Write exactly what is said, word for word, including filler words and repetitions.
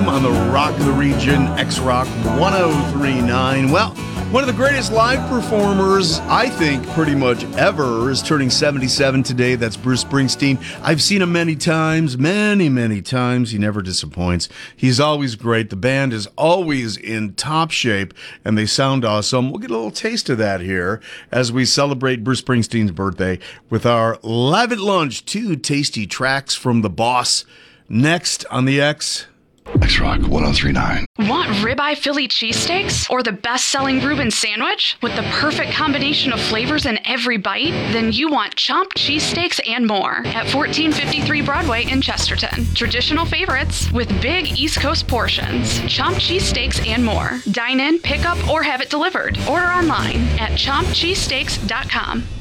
time on the Rock of the Region, X-Rock one oh three point nine. Well, one of the greatest live performers, I think, pretty much ever, is turning seventy-seven today. That's Bruce Springsteen. I've seen him many times, many, many times. He never disappoints. He's always great. The band is always in top shape, and they sound awesome. We'll get a little taste of that here as we celebrate Bruce Springsteen's birthday with our Live at Lunch, two tasty tracks from the boss. Next on the X. X-Rock one oh three point nine. Want ribeye Philly cheesesteaks or the best-selling Reuben sandwich with the perfect combination of flavors in every bite? Then you want Chomped cheesesteaks and more at fourteen fifty-three Broadway in Chesterton. Traditional favorites with big East Coast portions. Chomped cheesesteaks and more. Dine in, pick up, or have it delivered. Order online at chomped cheesesteaks dot com.